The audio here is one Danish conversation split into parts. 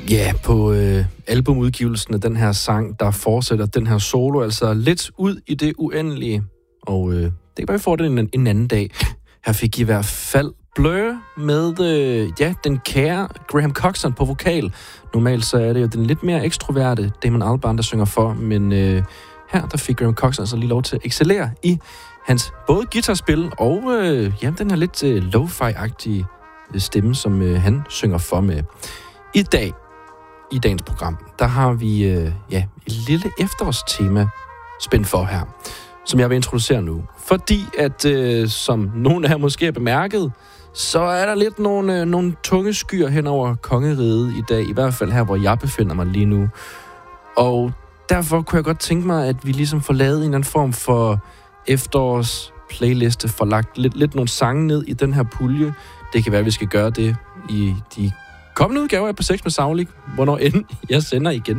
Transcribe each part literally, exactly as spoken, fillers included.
Ja, på øh, albumudgivelsen af den her sang, der fortsætter den her solo altså lidt ud i det uendelige. Og øh, det kan bare, vi får det en, en anden dag. Her fik I i hvert fald Blur med øh, ja, den kære Graham Coxon på vokal. Normalt så er det jo den lidt mere ekstroverte Damon Albarn, der synger for, men øh, her der fik Graham Coxon altså lige lov til at excellere i hans både guitarspil og øh, ja, den her lidt øh, lo-fi-agtige stemme, som øh, han synger for med. I dag, i dagens program, der har vi øh, ja, et lille efterårstema spændt for her, som jeg vil introducere nu. Fordi at, øh, som nogen af jer måske har bemærket, så er der lidt nogle, øh, nogle tunge skyer hen over kongeriget i dag, i hvert fald her, hvor jeg befinder mig lige nu. Og derfor kunne jeg godt tænke mig, at vi ligesom får lavet en eller anden form for efterårs playliste, får lagt lidt, lidt nogle sange ned i den her pulje. Det kan være, at vi skal gøre det i de kommende udgaver af På Sex med Saglig, hvornår end jeg sender igen.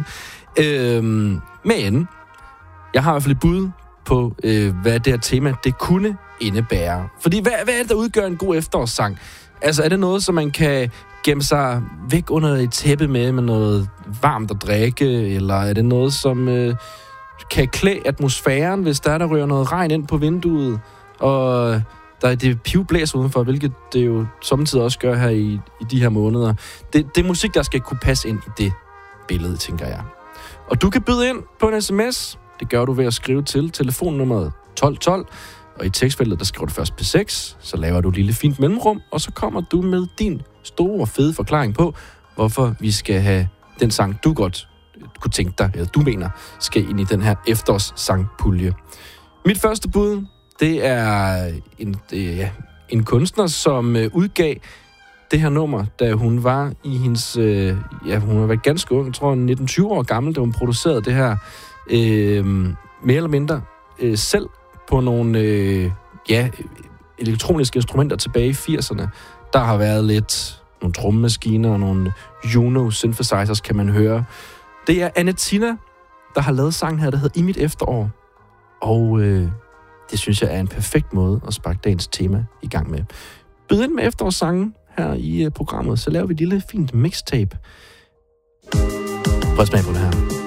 Øhm, men jeg har i hvert fald et bud på, øh, hvad det her tema det kunne indebære. Fordi hvad, hvad er det, der udgør en god efterårssang? Altså, er det noget, som man kan gemme sig væk under et tæppe med, med noget varmt at drikke? Eller er det noget, som øh, kan klæde atmosfæren, hvis der er, der ryger noget regn ind på vinduet? Og der er det pivblæser udenfor, hvilket det jo samtidig også gør her i, i de her måneder. Det, det er musik, der skal kunne passe ind i det billede, tænker jeg. Og du kan byde ind på en sms. Det gør du ved at skrive til telefonnummeret tolv tolv. Og i tekstfeltet, der skriver du først P seks. Så laver du et lille fint mellemrum, og så kommer du med din store og fede forklaring på, hvorfor vi skal have den sang, du godt kunne tænke dig, eller du mener, skal ind i den her efterårssangpulje. Mit første bud, det er en, det, ja, en kunstner, som øh, udgav det her nummer, da hun var i hendes... Øh, ja, hun var ganske ung, jeg tror nitten tyve år gammel, da hun producerede det her øh, mere eller mindre øh, selv på nogle øh, ja, elektroniske instrumenter tilbage i firserne. Der har været lidt nogle trommemaskiner og nogle Juno synthesizers, kan man høre. Det er Anne Tina, der har lavet sangen her, der hedder I mit efterår. Og øh, det synes jeg er en perfekt måde at sparke dagens tema i gang med. Byd ind med efterårssangen her i uh, programmet, så laver vi et lille fint mixtape. Prøv at smage på det her.